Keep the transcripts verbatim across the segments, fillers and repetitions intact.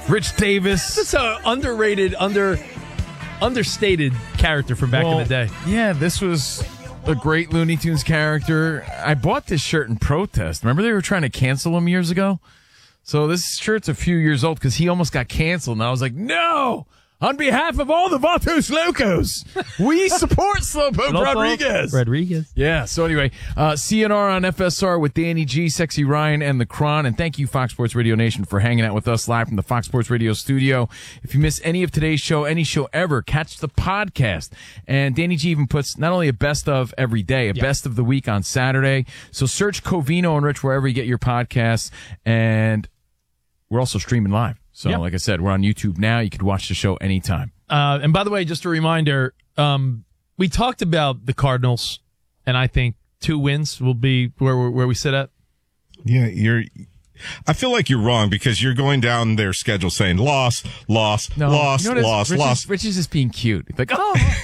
Rich Davis. This is an underrated, under understated character from back well, in the day. Yeah, this was a great Looney Tunes character. I bought this shirt in protest. Remember they were trying to cancel him years ago? So this shirt's a few years old because he almost got canceled. And I was like, no! On behalf of all the Vatos Locos, we support Slowpoke Rodriguez. Rodriguez. Yeah, so anyway, uh, C N R on F S R with Danny G, Sexy Ryan, and the Cron. And thank you, Fox Sports Radio Nation, for hanging out with us live from the Fox Sports Radio studio. If you miss any of today's show, any show ever, catch the podcast. And Danny G even puts not only a best of every day, a yeah. best of the week on Saturday. So search Covino and Rich wherever you get your podcasts. And we're also streaming live. So, yep. like I said, we're on YouTube now. You could watch the show anytime. Uh, and by the way, just a reminder, um, we talked about the Cardinals, and I think two wins will be where where we sit at. Yeah, you're. I feel like you're wrong because you're going down their schedule saying loss, loss, no, loss, you know loss, Rich loss. Is, Rich is just being cute. It's like, oh,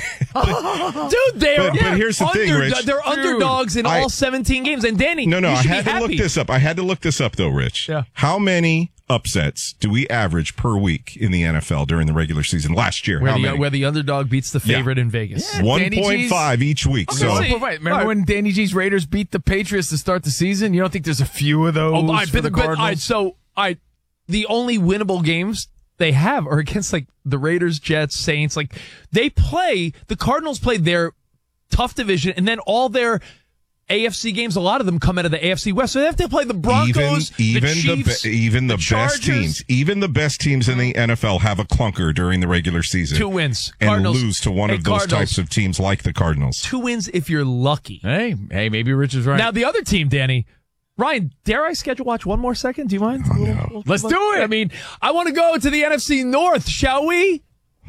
but, dude, they're but, yeah, but here's the under, thing, Rich. They're Dude, underdogs in I, all seventeen games. And Danny, no, no, you I should had be to happy. look this up. I had to look this up though, Rich. Yeah. How many upsets do we average per week in the N F L during the regular season last year? Where, How the, many? where the underdog beats the favorite yeah. in Vegas. Yeah. one point five each week. Okay, so so remember when Danny G's Raiders beat the Patriots to start the season? You don't think there's a few of those oh, I, for but, the but, Cardinals? I, so I, the only winnable games they have are against like the Raiders, Jets, Saints. Like they play, the Cardinals play their tough division, and then all their A F C games, a lot of them come out of the A F C West. So they have to play the Broncos, even, even the Chiefs, the, even the, the best Chargers. teams, even the best teams in the N F L have a clunker during the regular season. Two wins. And Cardinals. lose to one Hey, of those Cardinals. types of teams like the Cardinals. Two wins if you're lucky. Hey, hey, maybe Rich is right. Now, the other team, Danny, Ryan, dare I schedule watch one more second? Do you mind? Oh, We'll- no. we'll- Let's do it. I mean, I want to go to the N F C North, shall we?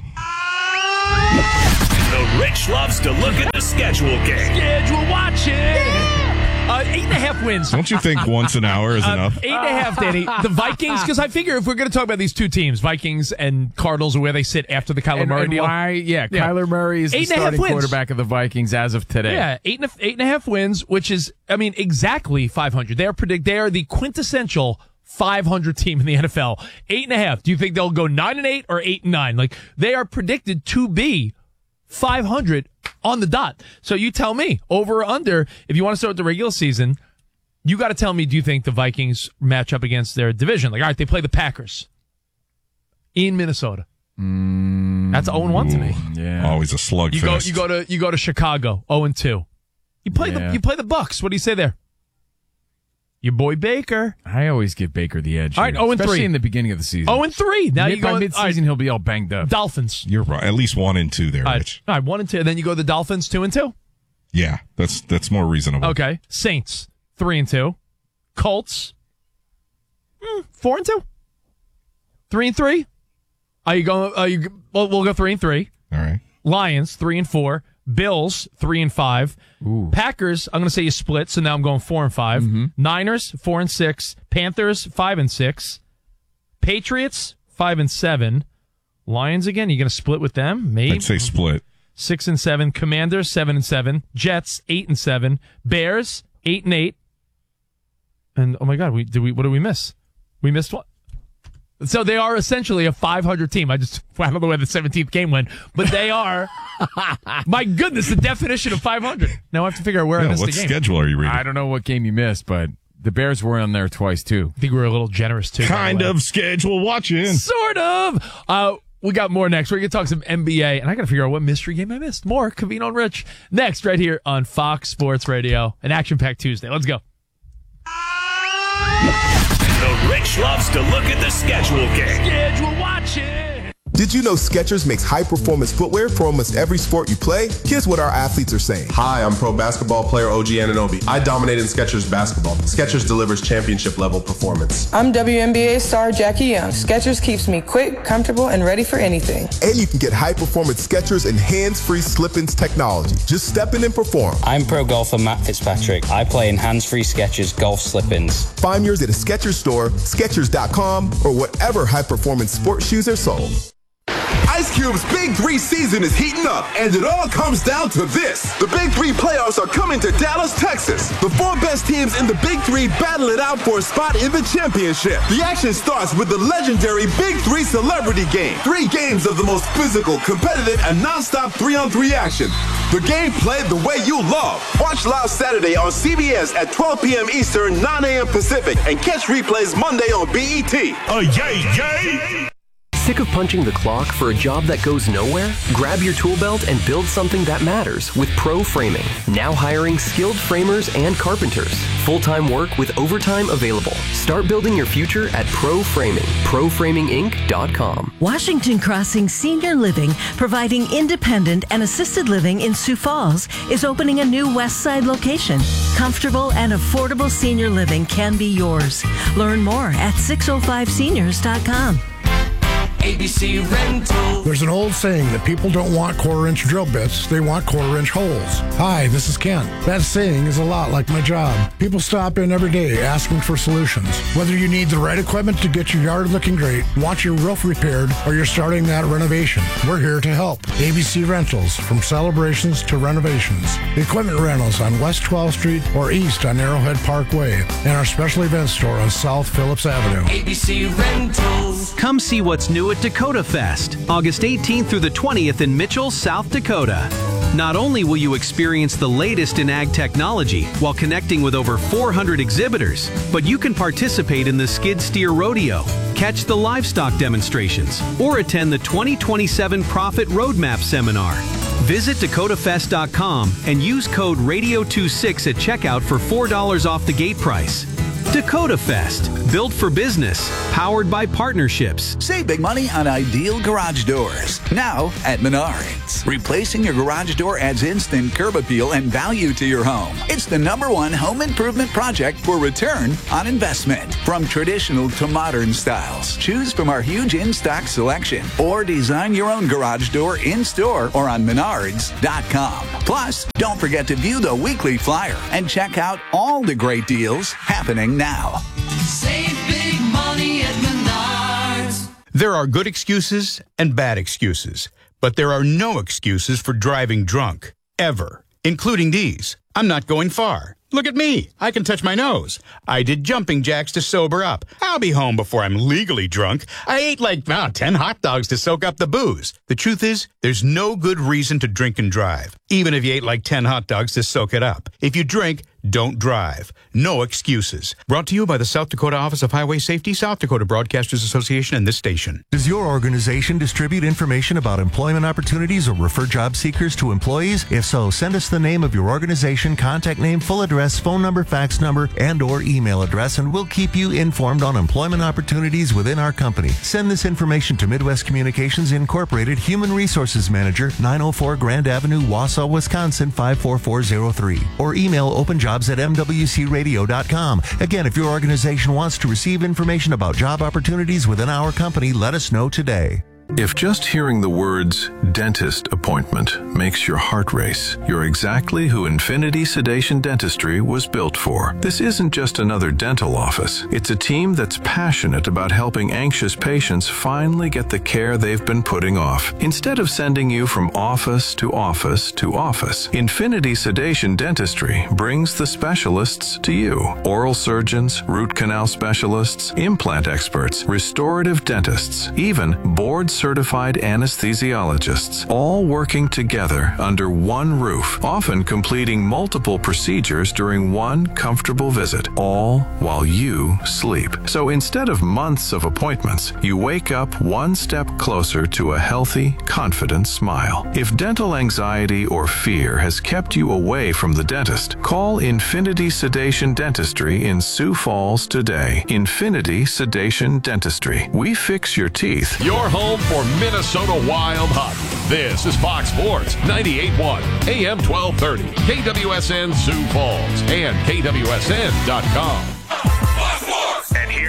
The Rich loves to look at the schedule game. Schedule watching. Uh, eight and a half wins. Don't you think once an hour is Uh, enough? eight and a half, Danny. The Vikings, because I figure if we're going to talk about these two teams, Vikings and Cardinals, are where they sit after the Kyler and, Murray and deal. why? Yeah, Yeah. Kyler Murray is Eight the and a half starting wins. quarterback of the Vikings as of today. Yeah, eight and a, eight and a half wins, which is, I mean, exactly five hundred. They are predict. They are the quintessential five hundred team in the N F L. Eight and a half. Do you think they'll go nine and eight or eight and nine? Like they are predicted to be five hundred on the dot. So you tell me, over or under, if you want to start with the regular season, you got to tell me, do you think the Vikings match up against their division? Like, all right, they play the Packers in Minnesota. Mm, That's oh and one to me. Yeah. Always a slugfest. You go, you go to, you go to Chicago, oh and two. You play Yeah. the, you play the Bucks. What do you say there? Your boy Baker. I always give Baker the edge. All right, here, oh and especially three. in the beginning of the season. Oh and three. Now Mid- you go by mid mid-season, he'll be all banged up. Dolphins. You're right. At least one and two there, All right, Rich. all right, one and two. And then you go the Dolphins, two and two. Yeah, that's that's more reasonable. Okay. Saints, three and two. Colts, mm, four and two. Three and three. Are you going? Are you? Well, we'll go three and three. All right. Lions, three and four. Bills, three and five. Ooh. Packers, I'm going to say you split, so now I'm going four and five. Mm-hmm. Niners, four and six. Panthers, five and six. Patriots, five and seven. Lions again, you going to split with them? Maybe. I'd say split. Six and seven. Commanders, seven and seven. Jets, eight and seven. Bears, eight and eight. And oh my God, we did we? What did we miss? We missed what? So they are essentially a five hundred team. I just I don't know where the seventeenth game went, but they are. My goodness, the definition of five hundred. Now I have to figure out where I Yeah, missed what the game. schedule are you reading? I don't know what game you missed, but the Bears were on there twice too. I think we were a little generous too. Kind of schedule watching. Sort of. Uh, we got more next. We're going to talk some N B A, and I got to figure out what mystery game I missed. More Covino and Rich next, right here on Fox Sports Radio, an action-packed Tuesday. Let's go. The Rich loves to look at the schedule game. Schedule watching. Did you know Skechers makes high-performance footwear for almost every sport you play? Here's what our athletes are saying. Hi, I'm pro basketball player O G Anunoby. I dominate in Skechers basketball. Skechers delivers championship-level performance. I'm W N B A star Jackie Young. Skechers keeps me quick, comfortable, and ready for anything. And you can get high-performance Skechers and hands-free slip-ins technology. Just step in and perform. I'm pro golfer Matt Fitzpatrick. I play in hands-free Skechers golf slip-ins. Find yours at a Skechers store, Skechers dot com, or whatever high-performance sports shoes are sold. I Ice Cube's Big Three season is heating up, and it all comes down to this. The Big Three playoffs are coming to Dallas, Texas. The four best teams in the Big Three battle it out for a spot in the championship. The action starts with the legendary Big Three Celebrity Game. Three games of the most physical, competitive, and non-stop three-on-three action. The game played the way you love. Watch live Saturday on C B S at twelve p.m. Eastern, nine a.m. Pacific, and catch replays Monday on B E T. Oh, yay, yay! Sick of punching the clock for a job that goes nowhere? Grab your tool belt and build something that matters with Pro Framing. Now hiring skilled framers and carpenters. Full-time work with overtime available. Start building your future at Pro Framing. pro framing inc dot com. Washington Crossing Senior Living, providing independent and assisted living in Sioux Falls, is opening a new West Side location. Comfortable and affordable senior living can be yours. Learn more at six oh five seniors dot com. A B C Rental. There's an old saying that people don't want quarter-inch drill bits, they want quarter-inch holes. Hi, this is Kent. That saying is a lot like my job. People stop in every day asking for solutions. Whether you need the right equipment to get your yard looking great, want your roof repaired, or you're starting that renovation, we're here to help. A B C Rentals, from celebrations to renovations. Equipment rentals on West twelfth Street or east on Arrowhead Parkway, and our special event store on South Phillips Avenue. A B C Rentals. Come see what's new at Dakota Fest, August eighteenth through the twentieth in Mitchell, South Dakota. Not only will you experience the latest in ag technology while connecting with over four hundred exhibitors, but you can participate in the Skid Steer Rodeo, catch the livestock demonstrations, or attend the twenty twenty-seven Profit Roadmap Seminar. Visit dakota fest dot com and use code radio twenty-six at checkout for four dollars off the gate price. Dakota Fest, built for business, powered by partnerships. Save big money on Ideal Garage Doors, now at Menards. Replacing your garage door adds instant curb appeal and value to your home. It's the number one home improvement project for return on investment. From traditional to modern styles, choose from our huge in-stock selection or design your own garage door in-store or on menards dot com. Plus, don't forget to view the weekly flyer and check out all the great deals happening now. Save big money at Menards. There are good excuses and bad excuses, but there are no excuses for driving drunk, ever, including these. I'm not going far. Look at me. I can touch my nose. I did jumping jacks to sober up. I'll be home before I'm legally drunk. I ate like oh, ten hot dogs to soak up the booze. The truth is, there's no good reason to drink and drive, even if you ate like ten hot dogs to soak it up. If you drink, don't drive. No excuses. Brought to you by the South Dakota Office of Highway Safety, South Dakota Broadcasters Association, and this station. Does your organization distribute information about employment opportunities or refer job seekers to employees? If so, send us the name of your organization, contact name, full address, phone number, fax number, and or email address, and we'll keep you informed on employment opportunities within our company. Send this information to Midwest Communications Incorporated, Human Resources Manager, nine oh four Grand Avenue, Wausau, Wisconsin, five four four zero three, or email openjobs at m w c radio dot com. Again, if your organization wants to receive information about job opportunities within our company, let us know today. If just hearing the words dentist appointment makes your heart race, you're exactly who Infinity Sedation Dentistry was built for. This isn't just another dental office. It's a team that's passionate about helping anxious patients finally get the care they've been putting off. Instead of sending you from office to office to office, Infinity Sedation Dentistry brings the specialists to you. Oral surgeons, root canal specialists, implant experts, restorative dentists, even board certified anesthesiologists, all working together under one roof, often completing multiple procedures during one comfortable visit, all while you sleep. So instead of months of appointments, you wake up one step closer to a healthy, confident smile. If dental anxiety or fear has kept you away from the dentist, call Infinity Sedation Dentistry in Sioux Falls today. Infinity Sedation Dentistry. We fix your teeth. Your home for Minnesota Wild hockey. This is Fox Sports ninety-eight point one, A M twelve thirty, K W S N Sioux Falls, and K W S N dot com. And here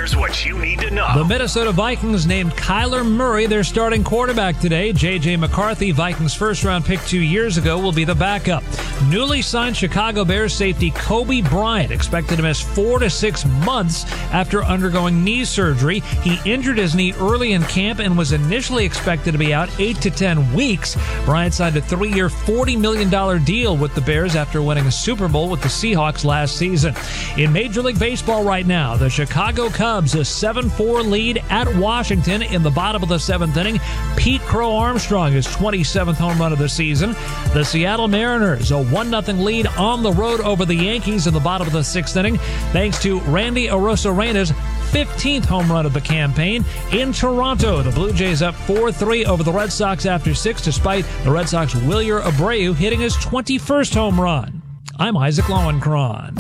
Here's what you need to know. The Minnesota Vikings named Kyler Murray their starting quarterback today. J J. McCarthy, Vikings first-round pick two years ago, will be the backup. Newly signed Chicago Bears safety Kobe Bryant expected to miss four to six months after undergoing knee surgery. He injured his knee early in camp and was initially expected to be out eight to ten weeks. Bryant signed a three-year, forty million dollars deal with the Bears after winning a Super Bowl with the Seahawks last season. In Major League Baseball right now, the Chicago Cubs a seven four lead at Washington in the bottom of the seventh inning. Pete Crow Armstrong, his twenty-seventh home run of the season. The Seattle Mariners a one nothing lead on the road over the Yankees in the bottom of the sixth inning, thanks to Randy Arosarena's fifteenth home run of the campaign. In Toronto, the Blue Jays up four three over the Red Sox after six, despite the Red Sox Wilyer Abreu hitting his twenty-first home run. I'm Isaac Lowenkron.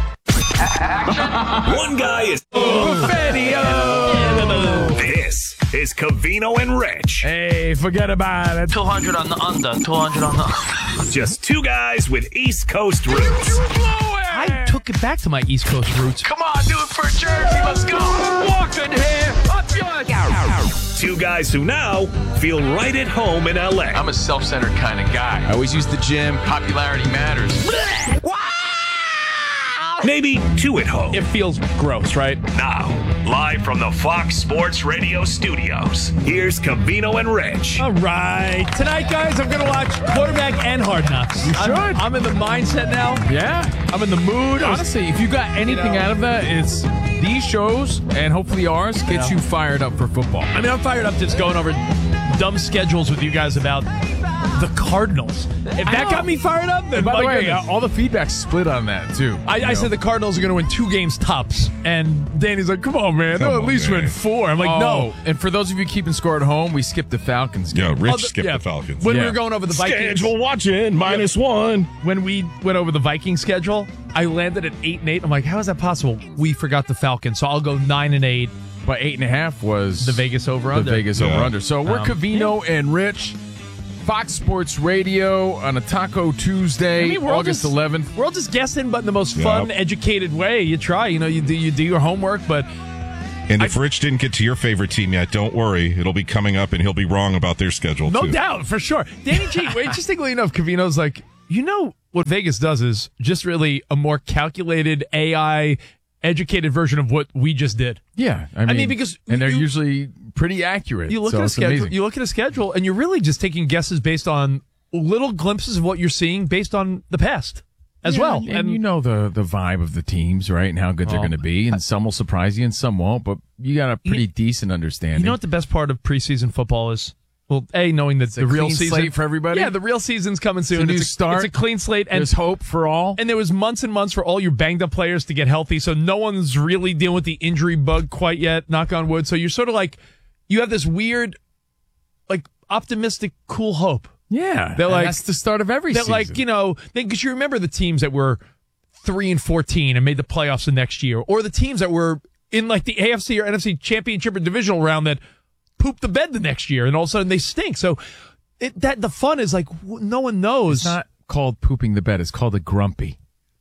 One guy is Buffetio. This is Covino and Rich. Hey, forget about it. two hundred on the under. two hundred on the Just two guys with East Coast roots. I took it back to my East Coast roots. Come on, do it for Jersey. Let's go. Walking here. Up yours. Two guys who now feel right at home in L A. I'm a self-centered kind of guy. I always use the gym. Popularity matters. Maybe two at home. It feels gross, right? Now, live from the Fox Sports Radio studios, here's Covino and Rich. All right. Tonight, guys, I'm going to watch quarterback and Hard Knocks. You should. I'm, I'm in the mindset now. Yeah. I'm in the mood. Honestly, if you got anything You know. out of that, it's these shows and hopefully ours gets Yeah. you fired up for football. I mean, I'm fired up just going over dumb schedules with you guys about the Cardinals. If that got me fired up, then And by the my way, goodness. uh, all the feedback's split on that, too. I, You I know? said the Cardinals are going to win two games tops, and Danny's like, "Come on, man, Come they'll at on, least man. win four." I'm like, Oh, "No." And for those of you keeping score at home, we skipped the Falcons game. Yeah, Rich Oh, the- skipped yeah. the Falcons. When Yeah. we were going over the Vikings, Schedule watching, minus one. when we went over the Viking schedule, I landed at eight and eight. I'm like, "How is that possible?" We forgot the Falcons, so I'll go nine and eight. But eight and a half was The Vegas over the under. Vegas Yeah. over under. So we're Um, Covino and Rich, Fox Sports Radio on a Taco Tuesday, I mean, we're all August just- eleventh. We're all just guessing, but in the most fun, Yep. educated way. You try, you know, you do you do your homework, but And if Rich didn't get to your favorite team yet, don't worry. It'll be coming up, and he'll be wrong about their schedule, no too. doubt for sure. Danny G, wait, interestingly enough, Covino's like, you know what Vegas does is just really a more calculated A I educated version of what we just did. Yeah, I mean, mean, because and they're you- usually pretty accurate. You look so at a it's schedule, amazing. you look at a schedule, and you're really just taking guesses based on little glimpses of what you're seeing based on the past as Yeah, well. and, and you know the the vibe of the teams, right, and how good they're Well, going to be, and some will surprise you and some won't. But you got a pretty decent understanding. You know what the best part of preseason football is? Well, A, knowing that It's the a real clean season slate for everybody? Yeah, the real season's coming soon. It's a new it's, start. It's a clean slate, and There's hope for all. And there was months and months for all your banged up players to get healthy, so no one's really dealing with the injury bug quite yet. Knock on wood. So you're sort of like, you have this weird, like optimistic, cool hope. Yeah, They're and like that's the start of every that, season. like you know, because you remember the teams that were three and fourteen and made the playoffs the next year, or the teams that were in like the A F C or N F C championship or divisional round that pooped the bed the next year, and all of a sudden they stink. So it, that the fun is like w- no one knows. It's not called pooping the bed; it's called a grumpy.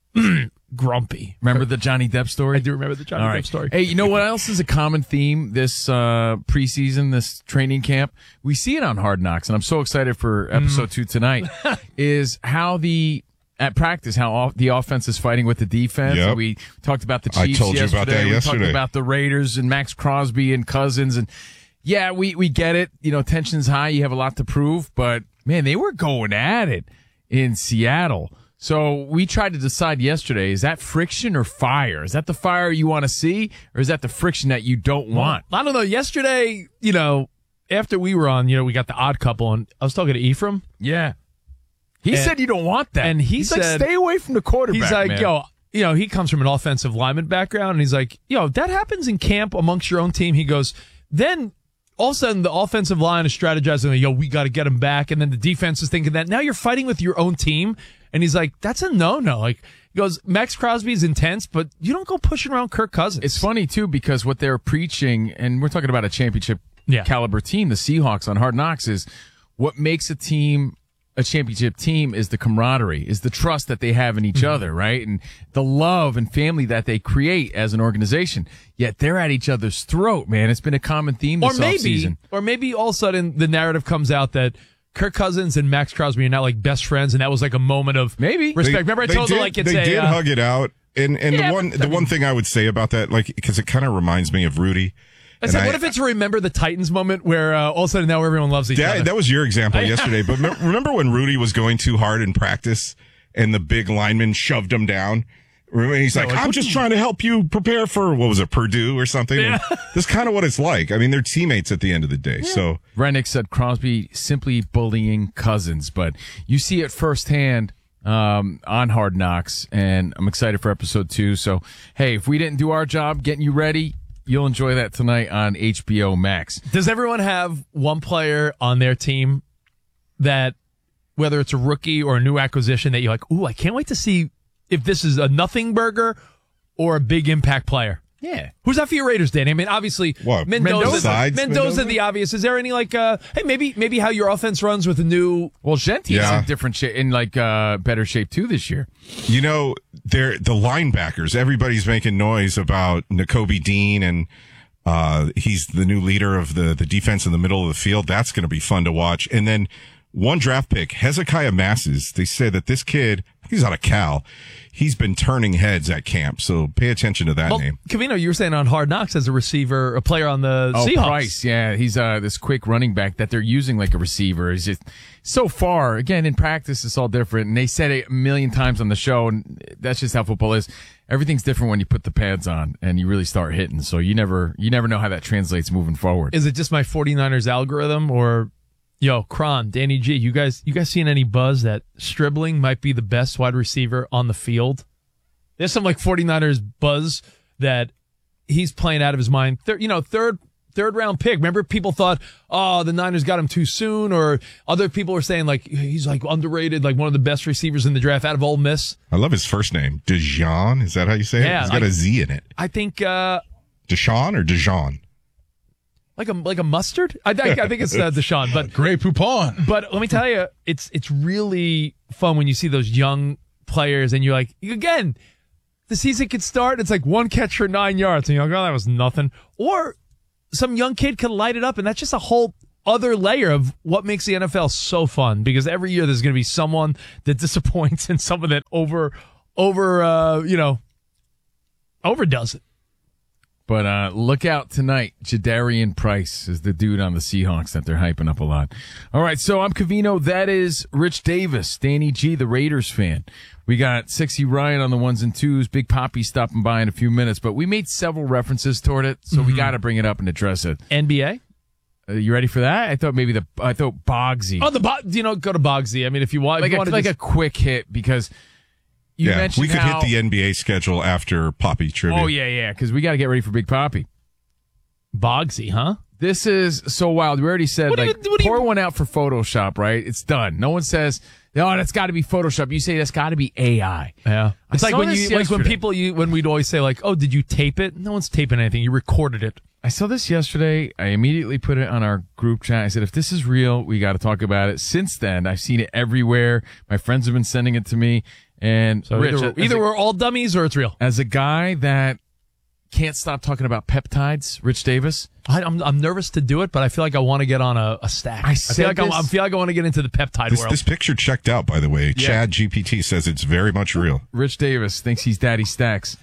Grumpy. Remember the Johnny Depp story? I do remember the Johnny All Depp right. story. Hey, you know what else is a common theme this uh, preseason, this training camp? We see it on Hard Knocks, and I'm so excited for episode two tonight, is how the, at practice, how off, the offense is fighting with the defense. Yep. We talked about the I Chiefs told you yesterday. about that we yesterday. talked about the Raiders and Max Crosby and Cousins. And yeah, we, we get it. You know, tension's high. You have a lot to prove. But, man, they were going at it in Seattle. So we tried to decide yesterday, is that friction or fire? Is that the fire you want to see, or is that the friction that you don't want? I don't know. Yesterday, you know, after we were on, you know, we got the odd couple, and I was talking to Ephraim. Yeah. He And- said you don't want that. And he he's said, like, stay away from the quarterback, He's like, man. yo, you know, he comes from an offensive lineman background, and he's like, yo, that happens in camp amongst your own team. He goes, then all of a sudden the offensive line is strategizing, yo, we got to get him back. And then the defense is thinking that. Now you're fighting with your own team. And he's like, that's a no-no. Like, he goes, Max Crosby's intense, but you don't go pushing around Kirk Cousins. It's funny, too, because what they're preaching, and we're talking about a championship Yeah. caliber team, the Seahawks on Hard Knocks, is what makes a team a championship team is the camaraderie, is the trust that they have in each Mm-hmm. other, right? And the love and family that they create as an organization. Yet they're at each other's throat, man. It's been a common theme this Or maybe, offseason. or maybe all of a sudden the narrative comes out that Kirk Cousins and Max Crosby are now like best friends, and that was like a moment of maybe respect. They- Remember, I they told did, them like it's they a did uh, hug it out, and and Yeah, the one but, the I one mean- thing I would say about that, like, because it kind of reminds me of Rudy. I And said, what if it's a remember the Titans moment where uh, all of a sudden now everyone loves each that, other? that was your example I- yesterday, but me- remember when Rudy was going too hard in practice and the big lineman shoved him down? Remember, he's Yeah, like, like, I'm what just the- trying to help you prepare for, what was it, Purdue or something? Yeah. And that's kind of what it's like. I mean, they're teammates at the end of the day. So Rennick said Crosby simply bullying Cousins, but you see it firsthand um, on Hard Knocks, and I'm excited for episode two. So, hey, if we didn't do our job getting you ready, you'll enjoy that tonight on H B O Max. Does everyone have one player on their team that, whether it's a rookie or a new acquisition, that you're like, ooh, I can't wait to see if this is a nothing burger or a big impact player? Yeah. Who's that for your Raiders, Danny? I mean, obviously, What, Mendoza. Mendoza? Besides Mendoza, Mendoza? the obvious. Is there any like, uh, hey, maybe maybe how your offense runs with a new? Well, Gentie's Yeah. in different shape, in like uh, better shape too this year. You know, they're the linebackers. Everybody's making noise about Nakobe Dean, and uh, he's the new leader of the, the defense in the middle of the field. That's going to be fun to watch. And then one draft pick, Hezekiah Masses. They say that this kid, he's out of Cal. He's been turning heads at camp. So pay attention to that Well, name. Cavino, you were saying on Hard Knocks as a receiver, a player on the Oh, Seahawks. Price, yeah, he's uh, this quick running back that they're using like a receiver. He's just so far. Again, in practice, it's all different, and they said it a million times on the show, and that's just how football is. Everything's different when you put the pads on and you really start hitting. So you never, you never know how that translates moving forward. Is it just my 49ers algorithm, or yo, Kron, Danny G, you guys you guys seeing any buzz that Stribling might be the best wide receiver on the field? There's some like 49ers buzz that he's playing out of his mind. Third, you know, third third round pick. Remember, people thought, oh, the Niners got him too soon, or other people were saying like he's like underrated, like one of the best receivers in the draft out of Ole Miss. I love his first name. Dejan. Is that how you say it? Yeah, He's got I- a Z in it. I think uh, Deshaun or Dejan? like a like a mustard. I think I think it's uh, Deshaun, but Grey Poupon. But let me tell you, it's it's really fun when you see those young players, and you're like, again, the season could start. It's like one catch for nine yards, and you're like, oh, that was nothing. Or some young kid could light it up, and that's just a whole other layer of what makes the N F L so fun. Because every year there's going to be someone that disappoints and someone that over over uh, you know overdoes it. But uh, look out tonight. Jadarian Price is the dude on the Seahawks that they're hyping up a lot. All right, so I'm Cavino. That is Rich Davis, Danny G, the Raiders fan. We got Sexy Ryan on the ones and twos. Big Poppy stopping by in a few minutes. But we made several references toward it, so we got to bring it up and address it. N B A? Uh, you ready for that? I thought maybe the I thought Bogsy. Oh, the Bo- you know, go to Bogsy. I mean, if you want, if like you a, want to like just- a quick hit because you yeah, mentioned we could how, hit the N B A schedule after Poppy Trivia. Oh yeah, yeah, because we got to get ready for Big Poppy. Bogsy, huh? This is so wild. We already said, What do like, you- what do you- pour one out for Photoshop, right? It's done. No one says, oh, that's got to be Photoshop. You say that's got to be A I. Yeah. I It's like saw when this you like when yesterday. people you when we'd always say like, "Oh, did you tape it?" No one's taping anything. You recorded it. I saw this yesterday. I immediately put it on our group chat. I said, if this is real, we got to talk about it. Since then, I've seen it everywhere. My friends have been sending it to me. And So Rich, either, as either a- we're all dummies or it's real. as a guy that can't stop talking about peptides, Rich Davis, I, I'm I'm nervous to do it, but I feel like I want to get on a, a stack. I I said feel like I'm, this- I feel like I want to get into the peptide This, world. this picture checked out, by the way. Yeah. Chad G P T says it's very much real. Rich Davis thinks he's Daddy Stacks.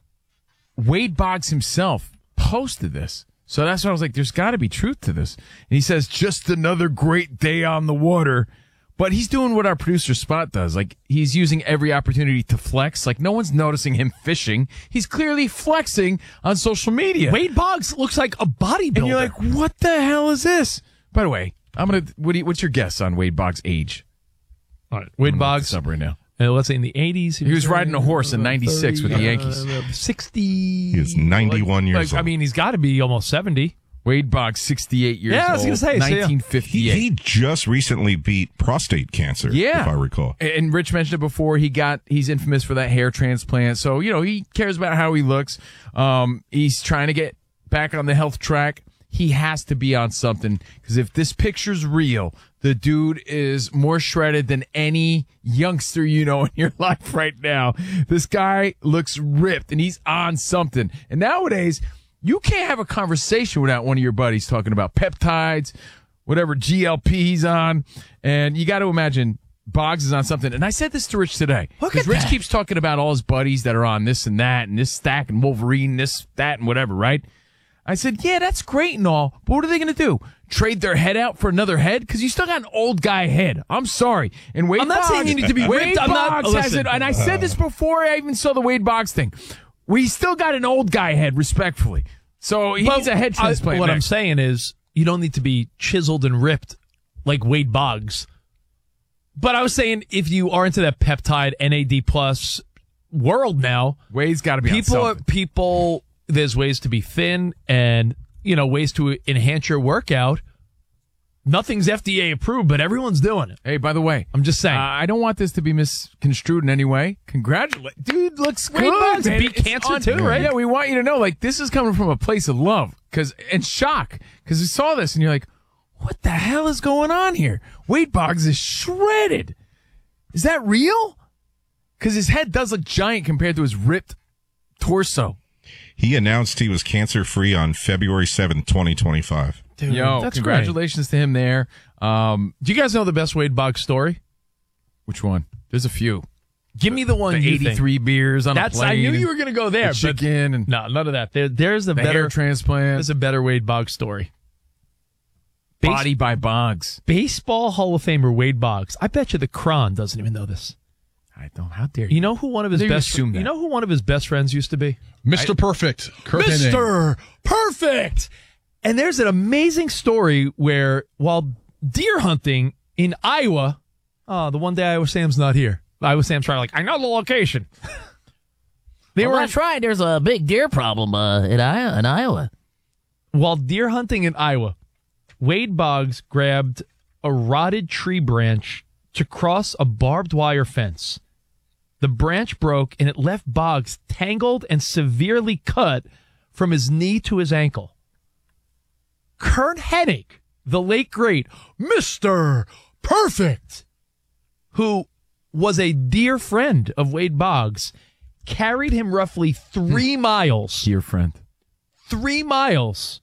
Wade Boggs himself posted this. So that's why I was like, there's got to be truth to this. And he says, just another great day on the water. But he's doing what our producer Spot does. Like, he's using every opportunity to flex. Like, no one's noticing him fishing. He's clearly flexing on social media. Wade Boggs looks like a bodybuilder. And you're like, what the hell is this? By the way, I'm going to, what do you, what's your guess on Wade Boggs' age? all right, Wade Boggs. Up right now. Uh, let's say in the eighties. He was riding a horse in ninety-six with the Yankees. Uh, sixty. He is ninety-one like, years like, old. I mean, he's got to be almost seventy. Wade Boggs, sixty-eight years Yeah, I old. was gonna say, so, yeah. nineteen he, fifty-eight. he just recently beat prostate cancer, Yeah. if I recall. And Rich mentioned it before. He got he's infamous for that hair transplant. So, you know, he cares about how he looks. Um, he's trying to get back on the health track. he has to be on something, because if this picture's real, the dude is more shredded than any youngster you know in your life right now. This guy looks ripped, and he's on something. And nowadays, you can't have a conversation without one of your buddies talking about peptides, whatever G L P he's on. And you got to imagine Boggs is on something. And I said this to Rich today. Because Rich keeps talking about all his buddies that are on this and that, and this stack, and Wolverine, this, that, and whatever, right? I said, yeah, that's great and all, but what are they going to do? Trade their head out for another head? Because you still got an old guy head. I'm sorry. And Wade I'm not Boggs, saying you need to be Wade ripped. I'm not- Boggs has listen. it, and I said this before I even saw the Wade Boggs thing. We still got an old guy head, respectfully. So he But needs a head I- transplant. what I'm next. saying is, you don't need to be chiseled and ripped like Wade Boggs. But I was saying, if you are into that peptide N A D plus world now, Wade's got to be on people. something. People, there's ways to be thin, and you know ways to enhance your workout. Nothing's F D A approved, but everyone's doing it. Hey, by the way, I'm just saying. Uh, I don't want this to be misconstrued in any way. Congratulate, dude, looks Wade good. Boggs man. beat It's cancer on- too, right? Yeah, we want you to know, like, this is coming from a place of love, because and shock, because you saw this and you're like, what the hell is going on here? Wade Boggs is shredded. Is that real? Because his head does look giant compared to his ripped torso. He announced he was cancer-free on February seventh, twenty twenty-five. Dude, Yo, that's congratulations to him there. Um, Do you guys know the best Wade Boggs story? which one? There's a few. Give me the one. The you think. eighty-three beers on That's. a plane. I knew you and were going to go there. the chicken but and no, none of that. There, there's a the better hair transplant. There's a better Wade Boggs story. Base- Body by Boggs. Baseball Hall of Famer Wade Boggs. I bet you the Cron doesn't even know this. I don't. How dare you? You know who one of his How dare you best assume that? You know who one of his best friends used to be? Mister Perfect. Kurt Hennig. Mister Perfect. And there's an amazing story where while deer hunting in Iowa, oh, the one day Iowa Sam's not here. Iowa Sam's trying like, I know the location. They well, were that's right. There's a big deer problem uh, in, Iowa, in Iowa. While deer hunting in Iowa, Wade Boggs grabbed a rotted tree branch to cross a barbed wire fence. The branch broke, and it left Boggs tangled and severely cut from his knee to his ankle. Kurt Hennig, the late great Mister Perfect, who was a dear friend of Wade Boggs, carried him roughly three miles. Dear friend. Three miles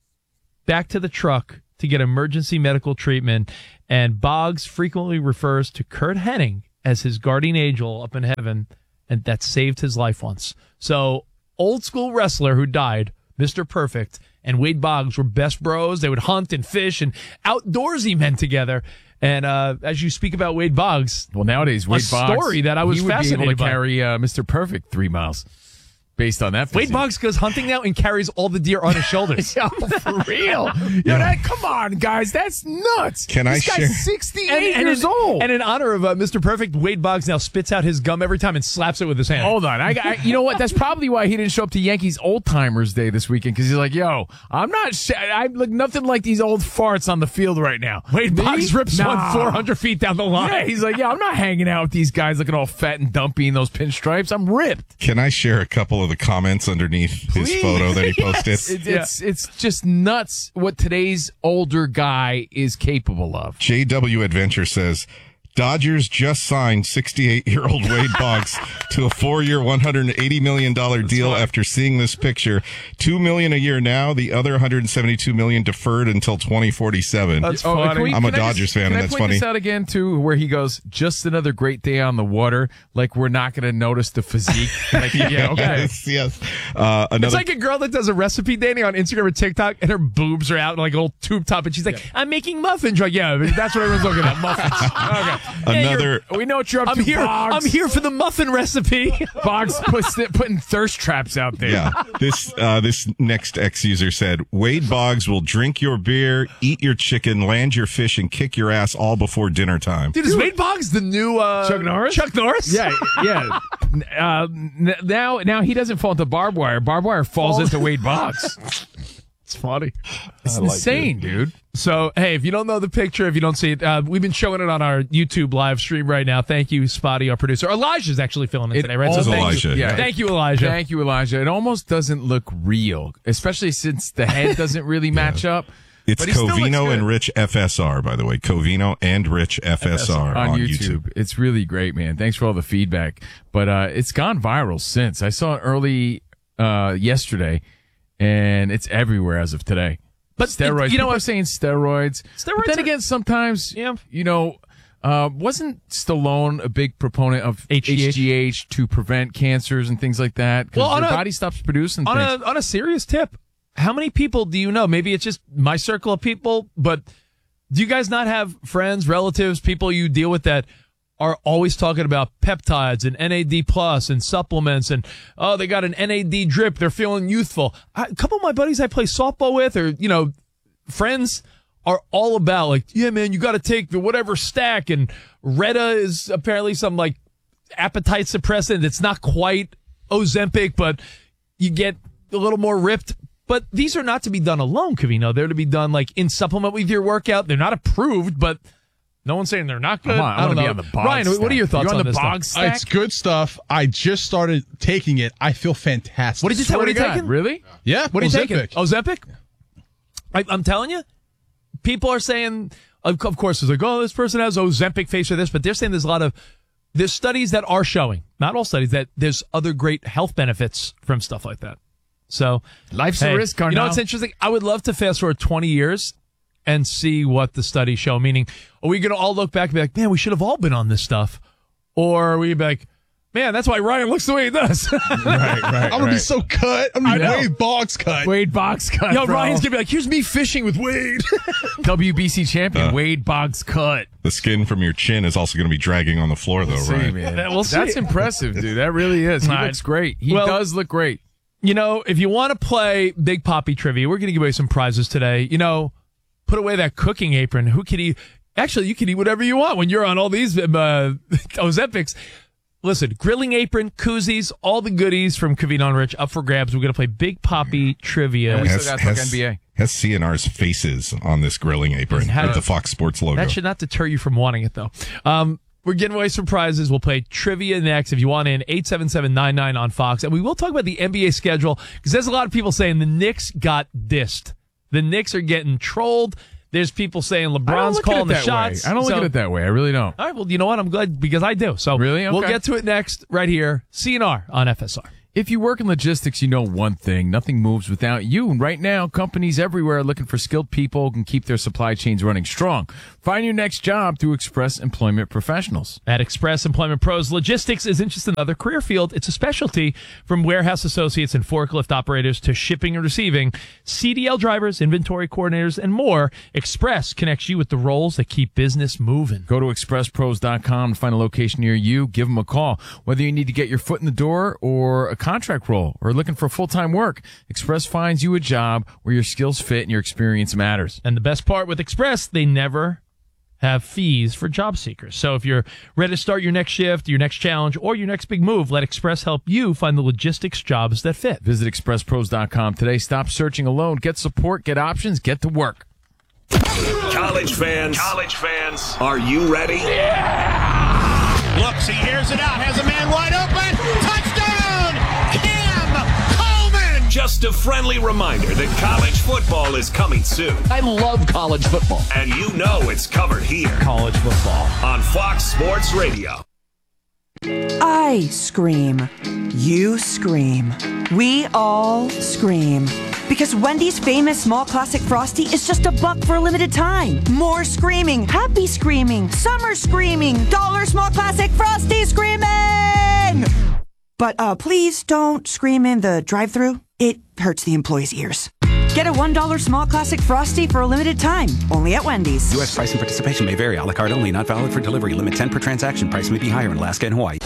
back to the truck to get emergency medical treatment. And Boggs frequently refers to Kurt Hennig as his guardian angel up in heaven, and that saved his life once. So, old school wrestler who died, Mister Perfect, and Wade Boggs were best bros. They would hunt and fish and outdoorsy men together. And uh, as you speak about Wade Boggs, well, nowadays Wade a Boggs, story that I was he would fascinated be able to by. carry uh, Mister Perfect three miles. Based on that, Wade physique. Boggs goes hunting now and carries all the deer on his shoulders. Yo, for real. Yo, that, come on, guys. That's nuts. Can this I guy's share- sixty-eight And, and years in, old. and in honor of uh, Mister Perfect, Wade Boggs now spits out his gum every time and slaps it with his hand. Hold on. I, I, you know what? That's probably why he didn't show up to Yankees Old Timers Day this weekend, because he's like, yo, I'm not, sh- I look nothing like these old farts on the field right now. Wade Me? Boggs rips Nah. one four hundred feet down the line. Yeah, he's like, yeah, I'm not hanging out with these guys looking all fat and dumpy in those pinstripes. I'm ripped. Can I share a couple of the comments underneath his Please. photo that he posted? It's, it's, it's just nuts what today's older guy is capable of. J W Adventure says, Dodgers just signed sixty-eight-year-old Wade Boggs to a four-year, one hundred eighty million dollars deal after seeing this picture. two million dollars a year now, the other one hundred seventy-two million dollars deferred until twenty forty-seven. That's Oh, funny. can we- I'm a can I Dodgers just- fan, can and I that's point funny. this out again, too, where he goes, just another great day on the water, like we're not going to notice the physique. Like, yeah, okay. Yes, yes. Uh, another, It's like a girl that does a recipe, Danny, on Instagram or TikTok, and her boobs are out in like a little tube top, and she's like, I'm making muffins. You're like, yeah, that's what everyone's looking at, muffins. Okay. another, We know what you're up I'm to, here. Boggs. I'm here for the muffin recipe. Boggs puts, putting thirst traps out there. yeah. This, uh, this next X user said, Wade Boggs will drink your beer, eat your chicken, land your fish, and kick your ass all before dinner time. Dude, is Wade Boggs the new uh, Chuck Norris? Chuck Norris? Yeah, yeah. Uh, n- now, now he doesn't fall into barbed wire. Barbed wire falls Falls- into Wade Boggs. It's funny. It's insane, dude. So, hey, if you don't know the picture, if you don't see it, uh, we've been showing it on our YouTube live stream right now. Thank you, Spotty, our producer. Elijah's actually filling it, It today, right? almost- thank Elijah, You. yeah. Thank you, Elijah. Thank you, Elijah. It almost doesn't look real, especially since the head doesn't really match up. It's But he still looks Covino good. and Rich F S R, by the way. Covino and Rich F S R on, on YouTube. YouTube. It's really great, man. Thanks for all the feedback. But uh, it's gone viral since. I saw it early uh, yesterday, and it's everywhere as of today. But steroids. you know People what? are saying steroids. Steroids But then are- again, sometimes, Yeah. you know, uh, wasn't Stallone a big proponent of H G H? H G H to prevent cancers and things like that? Because Well, on your a- body stops producing on things. a on a serious tip, how many people do you know? Maybe it's just my circle of people, but do you guys not have friends, relatives, people you deal with that are always talking about peptides and N A D plus and supplements and, oh, they got an N A D drip, they're feeling youthful. I, a couple of my buddies I play softball with, or, you know, friends are all about like, yeah, man, you got to take the whatever stack, and Retta is apparently some like appetite suppressant. It's not quite Ozempic, but you get a little more ripped. But these are not to be done alone, Covino. They're to be done like in supplement with your workout. They're not approved, but no one's saying they're not good. Come on, I I don't wanna know. be on the bog Ryan, what stack. are your thoughts You on on the this bog stuff? stack? It's good stuff. I just started taking it. I feel fantastic. What did you take? What are you Swear to God, taking? really? Yeah. What are you taking? Ozempic. Ozempic? I, I'm telling you, people are saying, of, of course, it's like, oh, this person has Ozempic face or this, but they're saying there's a lot of, there's studies that are showing, not all studies, that there's other great health benefits from stuff like that. So Life's a hey, risk, You know Carnell. what's interesting? I would love to fast forward twenty years and see what the studies show. Meaning, are we going to all look back and be like, man, we should have all been on this stuff? Or are we be like, man, that's why Ryan looks the way he does. Right, right. I'm gonna be so cut. I'm gonna be I know. Wade Boggs cut. Wade Boggs cut. Yo, bro. Ryan's going to be like, here's me fishing with Wade. W B C champion Uh, Wade Boggs cut. The skin from your chin is also going to be dragging on the floor, though, See, right? man. Yeah, we'll see. That's impressive, dude. That really is. He All right. looks great. He Well- does look great. You know, if you want to play Big Poppy Trivia, we're going to give away some prizes today. You know, put away that cooking apron. Who can eat? Actually, you can eat whatever you want when you're on all these uh, Ozempics. Listen, grilling apron, koozies, all the goodies from Covino and Rich up for grabs. We're going to play Big Poppy Trivia. And we still got to talk N B A. has C N R's faces on this grilling apron How- with the Fox Sports logo. That should not deter you from wanting it, though. Um, we're giving away some prizes. We'll play trivia next. If you want in, eight seven seven nine nine on Fox. And we will talk about the N B A schedule because there's a lot of people saying the Knicks got dissed. The Knicks are getting trolled. There's people saying I don't LeBron's look at calling it the that shots. way. I don't look So- at it that way. I really don't. All right, well, you know what? I'm glad because I do. So Really? we'll Okay. get to it next right here. C N R on F S R. If you work in logistics, you know one thing. Nothing moves without you. And right now, companies everywhere are looking for skilled people who can keep their supply chains running strong. Find your next job through Express Employment Professionals. At Express Employment Pros, logistics isn't just another career field. It's a specialty from warehouse associates and forklift operators to shipping and receiving, C D L drivers, inventory coordinators, and more. Express connects you with the roles that keep business moving. Go to express pros dot com to find a location near you. Give them a call. Whether you need to get your foot in the door or a contract role or looking for full-time work, Express finds you a job where your skills fit and your experience matters. And the best part with Express, they never have fees for job seekers. So if you're ready to start your next shift, your next challenge, or your next big move, let Express help you find the logistics jobs that fit. Visit express pros dot com today. Stop searching alone. Get support, get options, get to work. College fans, college fans, are you ready? Looks, he hears it out, has a man wide open. Touchdown! Cam Coleman! Just a friendly reminder that college football is coming soon. I love college football. And you know it's covered here. College football. On Fox Sports Radio. I scream. You scream. We all scream. Because Wendy's famous small classic Frosty is just a buck for a limited time. More screaming, happy screaming, summer screaming, dollar small classic Frosty screaming! But uh, please don't scream in the drive-thru. It hurts the employees' ears. Get a one dollar small classic Frosty for a limited time, only at Wendy's. U S price and participation may vary. A la carte only, not valid for delivery. Limit ten per transaction. Price may be higher in Alaska and Hawaii.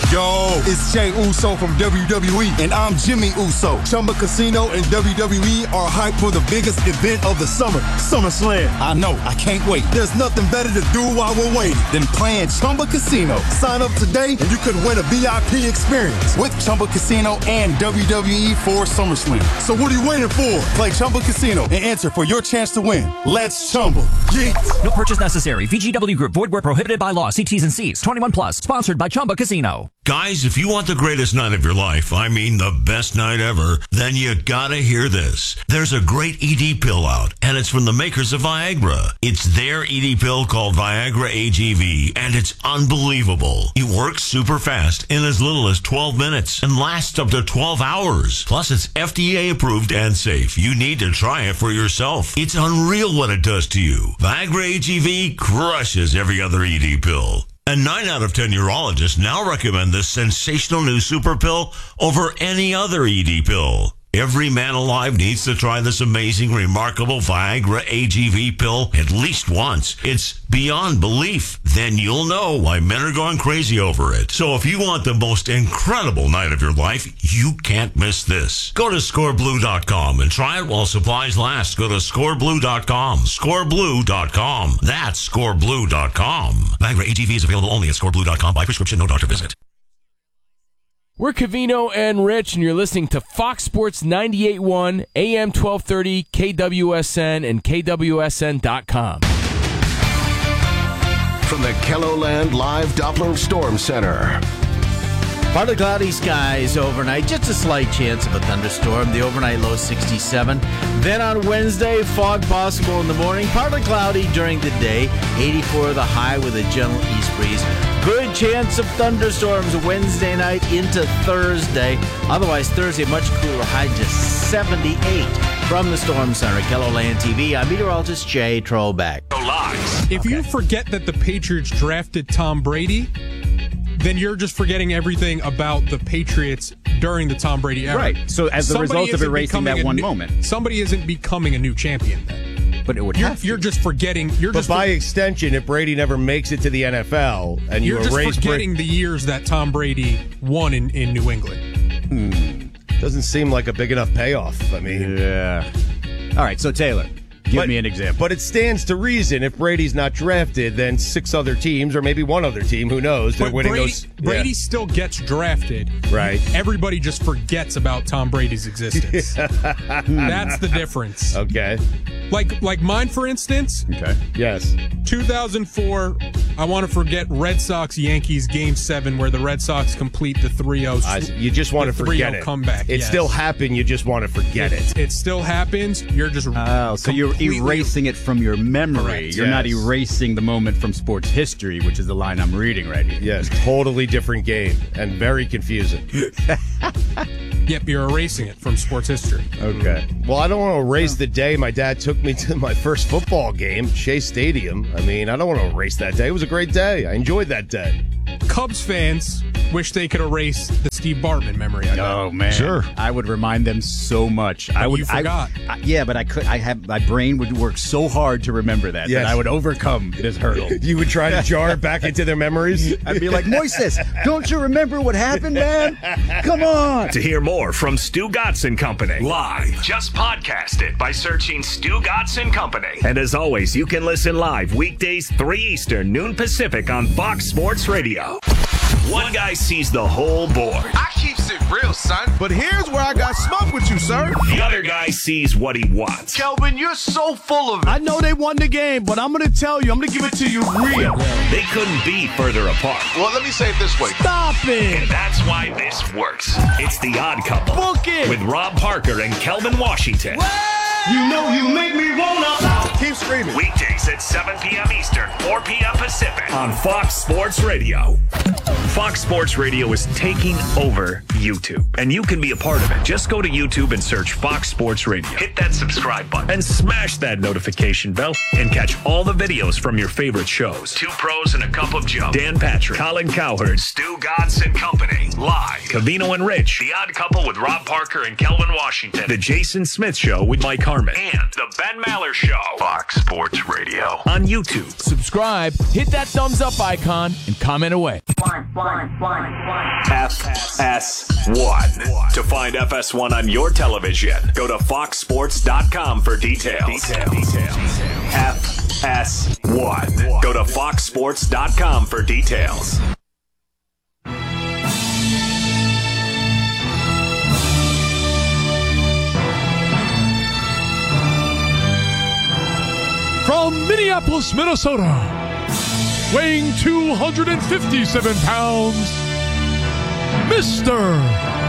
Yo, it's Jay Uso from W W E, and I'm Jimmy Uso. Chumba Casino and W W E are hyped for the biggest event of the summer, SummerSlam. I know, I can't wait. There's nothing better to do while we're waiting than playing Chumba Casino. Sign up today and you could win a V I P experience with Chumba Casino and W W E for SummerSlam. So what are you waiting for? Play Chumba Casino and enter for your chance to win. Let's Chumba. Yeah. No purchase necessary. V G W Group. Void where prohibited by law. See T's and C's. twenty-one plus. Sponsored by Chumba Casino. Guys, if you want the greatest night of your life, I mean the best night ever, then you gotta hear this. There's a great E D pill out, and it's from the makers of Viagra. It's their E D pill called Viagra A G V, and it's unbelievable. It works super fast in as little as twelve minutes and lasts up to twelve hours. Plus, it's F D A approved and safe. You need to try it for yourself. It's unreal what it does to you. Viagra A G V crushes every other E D pill. And nine out of ten urologists now recommend this sensational new super pill over any other E D pill. Every man alive needs to try this amazing, remarkable Viagra A G V pill at least once. It's beyond belief. Then you'll know why men are going crazy over it. So if you want the most incredible night of your life, you can't miss this. Go to score blue dot com and try it while supplies last. Go to score blue dot com. score blue dot com. That's score blue dot com. Viagra A G V is available only at score blue dot com by prescription, no doctor visit. We're Covino and Rich, and you're listening to Fox Sports ninety-eight point one, A M twelve thirty, K W S N, and K W S N dot com. From the Kelloland Live Doppler Storm Center. Partly cloudy skies overnight, just a slight chance of a thunderstorm. The overnight low sixty-seven. Then on Wednesday, fog possible in the morning. Partly cloudy during the day. eighty-four the high with a gentle east breeze. Good chance of thunderstorms Wednesday night into Thursday. Otherwise, Thursday, much cooler high, just seventy-eight. From the Storm Center, Kelloland T V, I'm meteorologist Jay Trollback. If you forget that the Patriots drafted Tom Brady, then you're just forgetting everything about the Patriots during the Tom Brady era. Right. So as a Somebody result of isn't erasing that becoming a one new- moment. Somebody isn't becoming a new champion then. But it would You're, have to. you're just forgetting. You're But just by extension, if Brady never makes it to the N F L and you you're just erase forgetting Brady, the years that Tom Brady won in, in New England. hmm, doesn't seem like a big enough payoff. I mean, yeah. All right. So Taylor, give But- me an example. But it stands to reason if Brady's not drafted, then six other teams, or maybe one other team, who knows, they're But winning Brady, those. Brady yeah. still gets drafted. Right. Everybody just forgets about Tom Brady's existence. That's the difference. Okay. Like like mine, for instance. Okay. Yes. two thousand four, I want to forget Red Sox Yankees Game Seven, where the Red Sox complete the three oh. I see. You just want to forget it. Comeback. It yes. still happened. You just want to forget it. It still happens. You're just Oh, so you're completely- erasing it from your memory. Correct, You're not yes. erasing the moment from sports history, which is the line I'm reading right here. Yes, totally different game and very confusing. Yep, you're erasing it from sports history. Okay. Well, I don't want to erase the day my dad took me to my first football game, Shea Stadium. I mean, I don't want to erase that day. It was a great day. I enjoyed that day. Cubs fans wish they could erase the Steve Bartman memory. I bet. Oh man, Sure. I would remind them so much. I would. you forgot. I, I, yeah, but I could. I have my brain would work so hard to remember that Yes. that I would overcome this hurdle. You would try to jar it back into their memories? I'd be like, Moises, don't you remember what happened, man? Come on. To hear more from Stu Gatz and Company live, just podcast it by searching Stu Gatz and Company. And as always, you can listen live weekdays three Eastern, noon Pacific on Fox Sports Radio. One guy sees the whole board. I keeps it real, son. But here's where I got smoke with you, sir. The other guy sees what he wants. Kelvin, you're so full of it. I know they won the game, but I'm going to tell you, I'm going to give it to you real. They couldn't be further apart. Well, let me say it this way. Stop it. And that's why this works. It's The Odd Couple. Book it. With Rob Parker and Kelvin Washington. You know you make me wanna. Keep screaming. Weekdays at seven p.m. Eastern, four p.m. Pacific on Fox Sports Radio. Fox Sports Radio is taking over YouTube, and you can be a part of it. Just go to YouTube and search Fox Sports Radio. Hit that subscribe button and smash that notification bell and catch all the videos from your favorite shows. Two Pros and a Cup of Joe. Dan Patrick, Colin Cowherd, Stu Gatz and Company. Live. Covino and Rich. The Odd Couple with Rob Parker and Kelvin Washington. The Jason Smith Show with Mike Carmen, and The Ben Maller Show. Fox Sports Radio. On YouTube. Subscribe, hit that thumbs up icon, and comment away. F S one. To find F S one on your television, go to fox sports dot com for details. Details. Details. F S one. Go to fox sports dot com for details. From Minneapolis, Minnesota, weighing two hundred fifty-seven pounds, Mister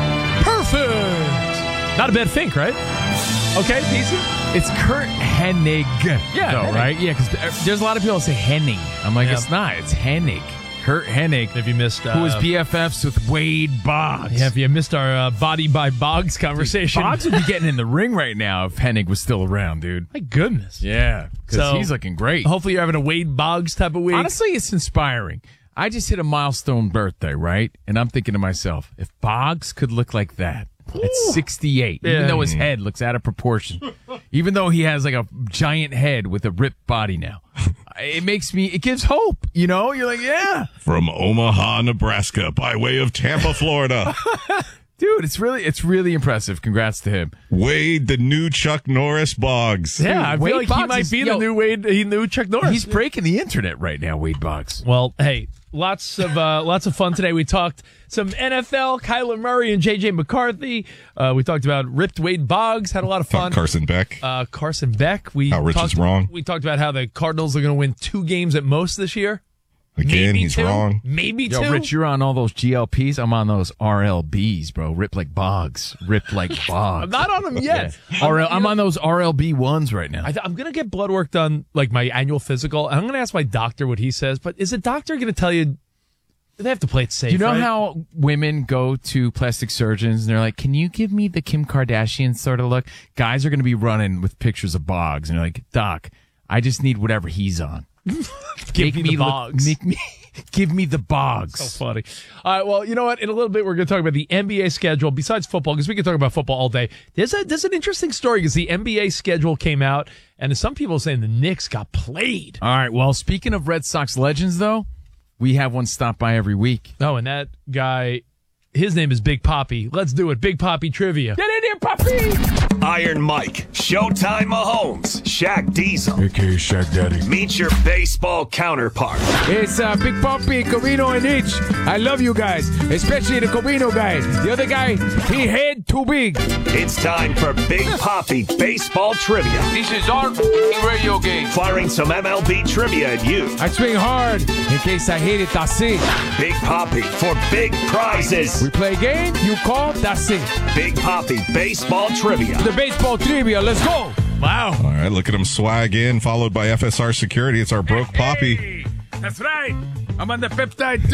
Perfect. Not a bad think, right? Okay, decent. It's Kurt Hennig. Yeah, though, Hennig. right? Yeah, because there's a lot of people that say Henning. I'm like, Yeah. it's not. It's Hennig. Kurt Hennig. If you missed, uh, who was B F Fs with Wade Boggs. Yeah, if you missed our uh, Body by Boggs conversation. Boggs would be getting in the ring right now if Hennig was still around, dude. My goodness. Yeah, because So, he's looking great. Hopefully you're having a Wade Boggs type of week. Honestly, it's inspiring. I just hit a milestone birthday, right? And I'm thinking to myself, if Boggs could look like that at sixty-eight, Yeah. even though his head looks out of proportion, even though he has like a giant head with a ripped body now, it makes me, it gives hope. You know, you're like, yeah. From Omaha, Nebraska, by way of Tampa, Florida. Dude, it's really, it's really impressive. Congrats to him. Wade, the new Chuck Norris Boggs. Yeah, I feel Wade like he Boggs might is- be yo, the new Wade, he new Chuck Norris. He's breaking the internet right now, Wade Boggs. Well, hey, lots of uh, lots of fun today. We talked some N F L, Kyler Murray and J J McCarthy. Uh, we talked about ripped Wade Boggs. Had a lot of fun. Carson Beck. Uh, Carson Beck. We How Rich talked, is wrong. We talked about how the Cardinals are going to win two games at most this year. Again, Maybe he's two. wrong. Maybe Yo, two. Rich, you're on all those G L Ps. I'm on those R L Bs, bro. Ripped like Boggs. Ripped like Boggs. I'm not on them yet. Yeah. R L, I'm on those R L B ones right now. I th- I'm going to get blood work done, like my annual physical. And I'm going to ask my doctor what he says. But is a doctor going to tell you they have to play it safe? Do you know right? how women go to plastic surgeons and they're like, can you give me the Kim Kardashian sort of look? Guys are going to be running with pictures of Boggs and they're like, Doc, I just need whatever he's on. Give me the look- Boggs. make me, give me the Boggs. So funny. All right, well, you know what? In a little bit, we're going to talk about the N B A schedule. Besides football, because we can talk about football all day. There's a there's an interesting story because the N B A schedule came out, and some people are saying the Knicks got played. All right, well, speaking of Red Sox legends, though, we have one stop by every week. Oh, and that guy, his name is Big Poppy. Let's do it. Big Poppy trivia. Get in here, Poppy! Iron Mike, Showtime Mahomes, Shaq Diesel. A K A Shaq Daddy. Meet your baseball counterpart. It's uh, Big Poppy, Covino, and Itch. I love you guys, especially the Covino guy. The other guy, he head too big. It's time for Big Poppy Baseball Trivia. This is our radio game. Firing some M L B trivia at you. I swing hard in case I hit it, that's it. Big Poppy for big prizes. We play a game, you call, that's it. Big Poppy Baseball Trivia. The baseball trivia, let's go. Wow. All right, look at him swag in, followed by F S R Security. It's our broke Poppy. Hey, that's right. I'm on the peptide too.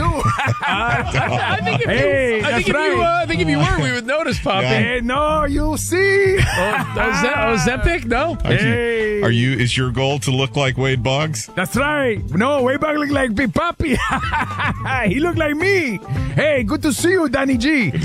I think if Hey, you, I that's think if you, right. uh, I think if you were, we would notice, Poppy. Hey, no, you see. Oh, oh, Ozempic? No. Are you, Hey. are you? Is your goal to look like Wade Boggs? That's right. No, way back look like Big Papi. He looked like me. Hey, good to see you, Danny G.